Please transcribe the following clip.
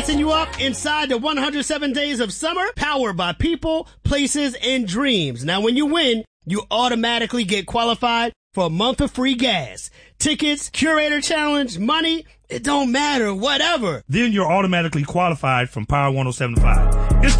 gassing you up inside the 107 Days of Summer, powered by people, places, and dreams. Now, when you win, you automatically get qualified for a month of free gas. Tickets, curator challenge, money, it don't matter, whatever. Then you're automatically qualified from Power 107.5.